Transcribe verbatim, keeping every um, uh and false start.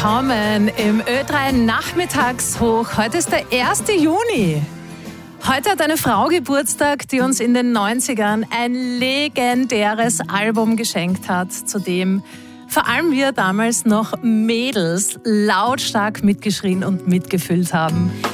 willkommen im Ö drei Nachmittagshoch. Heute ist der erste Juni. Heute hat eine Frau Geburtstag, die uns in den neunzigern ein legendäres Album geschenkt hat, zu dem vor allem wir damals noch Mädels lautstark mitgeschrien und mitgefühlt haben.